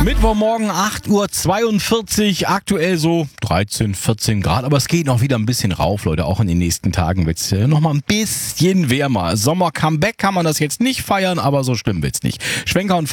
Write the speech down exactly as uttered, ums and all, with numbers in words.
Mittwochmorgen acht Uhr zweiundvierzig, aktuell so dreizehn, vierzehn Grad, aber es geht noch wieder ein bisschen rauf, Leute. Auch in den nächsten Tagen wird es noch mal ein bisschen wärmer. Sommer-Comeback kann man das jetzt nicht feiern, aber so schlimm wird's nicht. Schwenker und